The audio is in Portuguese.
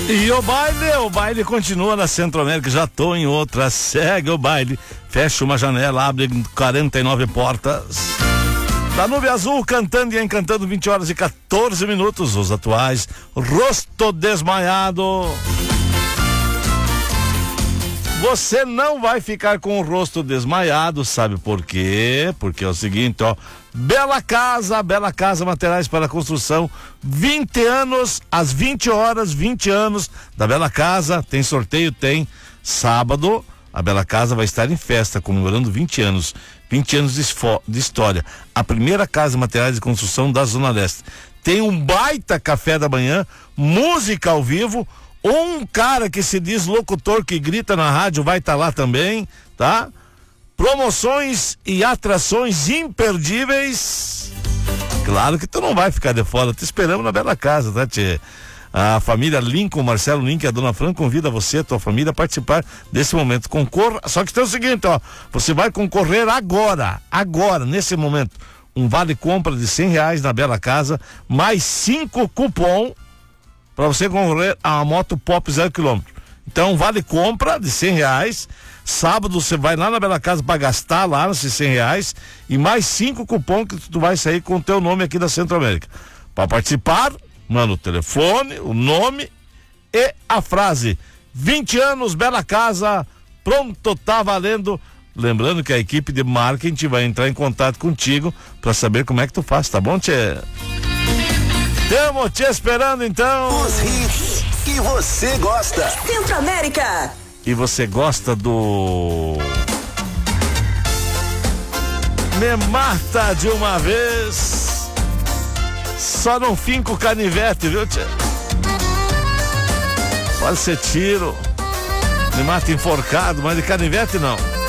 E o baile continua na Centro-América, já tô em outra, segue o baile, fecha uma janela, abre 49 portas. Danube Azul cantando e encantando 20 horas e 14 minutos, os atuais, Rosto Desmaiado. Você não vai ficar com o rosto desmaiado, sabe por quê? Porque é o seguinte, ó, Bela Casa Materiais para Construção, 20 anos, às 20 horas, 20 anos da Bela Casa, tem sorteio, tem sábado, a Bela Casa vai estar em festa, comemorando 20 anos de história, a primeira casa de materiais de construção da Zona Leste. Tem um baita café da manhã, música ao vivo, um cara que se diz locutor que grita na rádio vai estar lá também, tá? Promoções e atrações imperdíveis. Claro que tu não vai ficar de fora, te esperamos na Bela Casa, tá, tchê? A família Lincoln, Marcelo Lincoln e a Dona Fran convida você, a tua família, a participar desse momento. Concorra, só que tem o seguinte, ó, você vai concorrer agora, nesse momento, um vale compra de R$100 na Bela Casa, mais 5 cupom para você concorrer a uma moto Pop 0 km. Então, vale compra de R$100. Sábado você vai lá na Bela Casa para gastar lá nesses R$100 e mais 5 cupom que tu vai sair com o teu nome aqui da Centro-América. Para participar, manda o telefone, o nome e a frase. 20 anos, Bela Casa, pronto, tá valendo. Lembrando que a equipe de marketing vai entrar em contato contigo para saber como é que tu faz, tá bom, tchê? Estamos te esperando, então. Os hits que você gosta. Centro-América. E você gosta do... Me mata de uma vez. Só não finca o canivete, viu, tia? Pode ser tiro. Me mata enforcado, mas de canivete não.